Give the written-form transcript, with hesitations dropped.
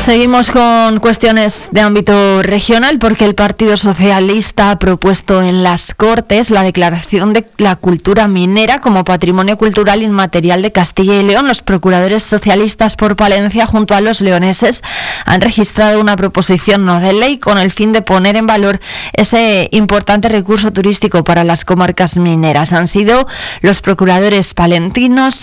Seguimos con cuestiones de ámbito regional porque el Partido Socialista ha propuesto en las Cortes la declaración de la cultura minera como patrimonio cultural inmaterial de Castilla y León. Los procuradores socialistas por Palencia junto a los leoneses han registrado una proposición no de ley con el fin de poner en valor ese importante recurso turístico para las comarcas mineras. Han sido los procuradores palentinos